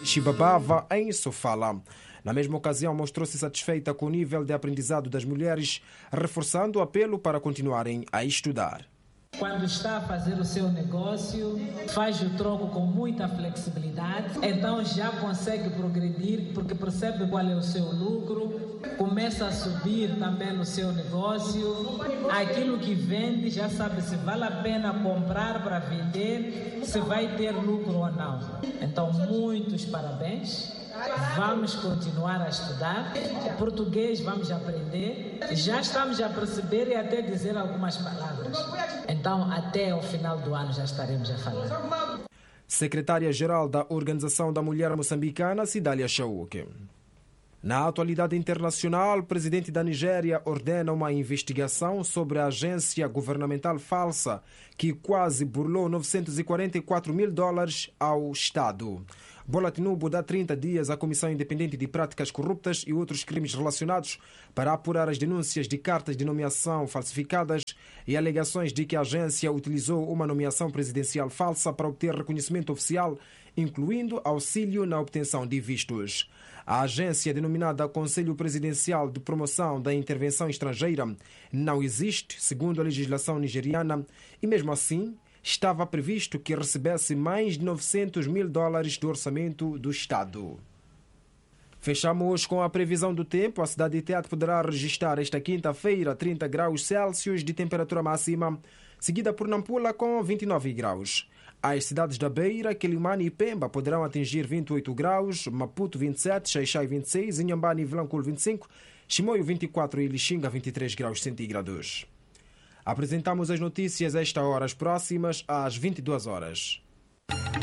Chibabava, em Sofala. Na mesma ocasião, mostrou-se satisfeita com o nível de aprendizado das mulheres, reforçando o apelo para continuarem a estudar. Quando está a fazer o seu negócio, faz o troco com muita flexibilidade, então já consegue progredir porque percebe qual é o seu lucro, começa a subir também no seu negócio, aquilo que vende já sabe se vale a pena comprar para vender, se vai ter lucro ou não. Então, muitos parabéns. Vamos continuar a estudar, o português vamos aprender, já estamos a perceber e até dizer algumas palavras. Então, até o final do ano já estaremos a falar. Secretária-Geral da Organização da Mulher Moçambicana, Cidália Chauque. Na atualidade internacional, o presidente da Nigéria ordena uma investigação sobre a agência governamental falsa que quase burlou $944 mil ao Estado. Bola Tinubu dá 30 dias à Comissão Independente de Práticas Corruptas e outros crimes relacionados para apurar as denúncias de cartas de nomeação falsificadas e alegações de que a agência utilizou uma nomeação presidencial falsa para obter reconhecimento oficial, incluindo auxílio na obtenção de vistos. A agência, denominada Conselho Presidencial de Promoção da Intervenção Estrangeira, não existe, segundo a legislação nigeriana, e mesmo assim estava previsto que recebesse mais de $900 mil do orçamento do Estado. Fechamos com a previsão do tempo. A cidade de Tete poderá registrar esta quinta-feira 30 graus Celsius de temperatura máxima, seguida por Nampula com 29 graus. As cidades da Beira, Quilimane e Pemba poderão atingir 28 graus, Maputo 27, Xai-Xai 26, Inhambane e Vilanculo 25, Chimoio 24 e Lixinga 23 graus centígrados. Apresentamos as notícias a esta hora, as próximas às 22 horas.